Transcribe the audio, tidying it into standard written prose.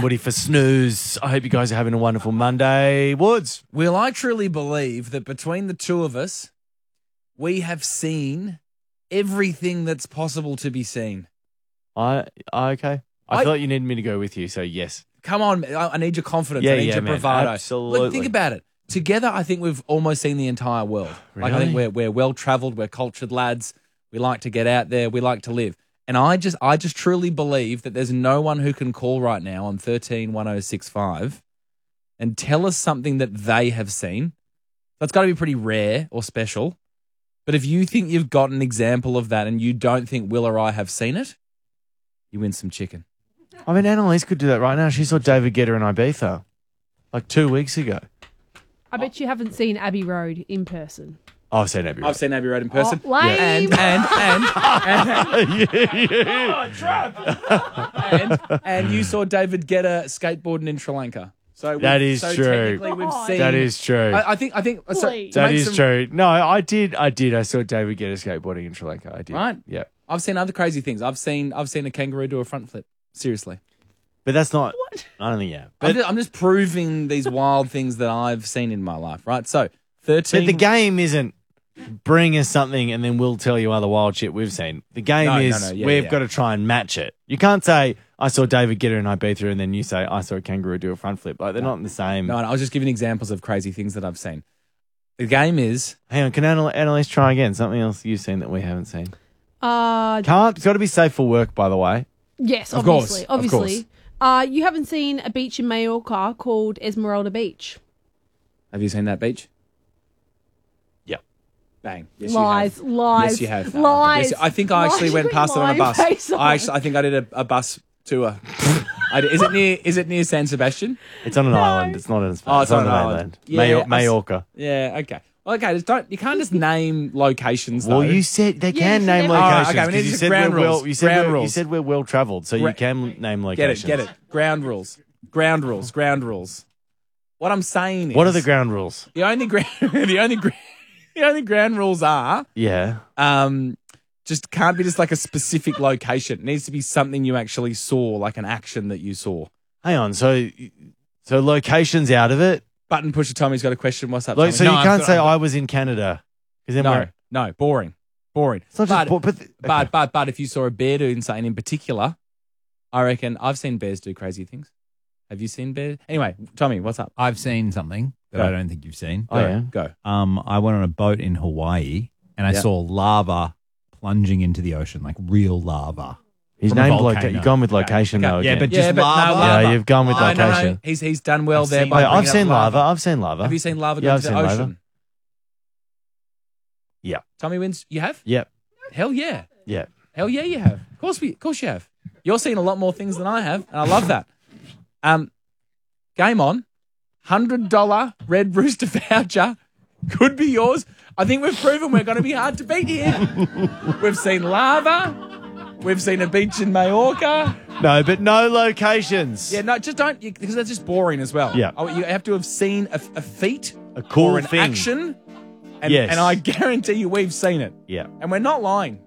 Woody for Snooze. I hope you guys are having a wonderful Monday. Woods. Well, I truly believe that between the two of us, we have seen everything that's possible to be seen. Okay. I thought you needed me to go with you, so yes. Come on, I need your confidence. Yeah, I need your man, bravado. absolutely. Look, think about it. Together, I think we've almost seen the entire world. Like, I think we're well-travelled, we're cultured lads. We like to get out there. We like to live. And I just truly believe that there's no one who can call right now on 131065 and tell us something that they have seen. That's got to be pretty rare or special. But if you think you've got an example of that and you don't think Will or I have seen it, you win some chicken. I mean, Annalise could do that right now. She saw David Guetta in Ibiza like 2 weeks ago. I bet you haven't seen Abbey Road in person. I've seen Abbey Road. I've seen Abbey Road in person. Oh, lame. And you saw David Guetta skateboarding in Sri Lanka. So that is true. Technically we've seen. That is true. I think. That is true. No, I did. I saw David Guetta skateboarding in Sri Lanka. I did. Right. Yeah. I've seen other crazy things. I've seen a kangaroo do a front flip. Seriously. But that's not. What? I don't think. Yeah. But I'm just proving these wild things that I've seen in my life. Right. So 13. But the game isn't bring us something and then we'll tell you other wild shit we've seen. The game we've got to try and match it. You can't say I saw David Guetta in Ibiza and then you say I saw a kangaroo do a front flip. Like they're not in the same. No, I was just giving examples of crazy things that I've seen. The game is. Hang on, can Annalise try again? Something else you've seen that we haven't seen. Can't. It's got to be safe for work, by the way. Yes, Of obviously. course. Obviously. You haven't seen a beach in Mallorca called Esmeralda Beach. Have you seen that beach? Yeah. Bang. Yes, Lies. you have. Lies. Yes, you have. Lies. Yes, I think I actually went past it on a bus. I think I did a bus tour. Is it near San Sebastian? It's on an island. It's not in Spain. Oh, it's on an island. Yeah, Mallorca. Yeah, okay. Well, okay, you can't just name locations, though. Well, you said they can name All locations. right, okay, we need you just said ground we're rules. you Ground said we're well travelled, so you can name locations. Get it. Ground rules. What I'm saying is... What are the ground rules? The only ground rules are... Yeah. Just can't be just like a specific location. It needs to be something you actually saw, like an action that you saw. Hang on. So locations out of it? Button pusher Tommy's got a question. What's up, Like, Tommy? so you can't say I was in Canada. No, boring. It's not just But if you saw a bear doing something in particular, I reckon I've seen bears do crazy things. Have you seen bears? Anyway, Tommy, what's up? I've seen something that Go. I don't think you've seen. Oh, yeah. Go. I went on a boat in Hawaii and I saw lava plunging into the ocean, like real lava. He's From a named volcano. You've gone with location though. Yeah, again. but just no, lava. lava. Yeah, you've gone with No, location. He's done well I've there. seen by lava. I've bringing seen up lava. I've seen lava. Have you seen lava Yeah, go I've to the seen ocean? lava. Yeah. Tommy wins. You have? Yep. Hell yeah. Yeah. Hell yeah, you have. Of course you have. You're seeing a lot more things than I have, and I love that. Game on. $100 Red Rooster voucher could be yours. I think we've proven we're going to be hard to beat here. We've seen lava. We've seen a beach in Mallorca. No, but no locations. Yeah, no, just don't, because that's just boring as well. Yeah. Oh, you have to have seen a feat, A cool or an thing. action, and Yes. I guarantee you we've seen it. Yeah. And we're not lying.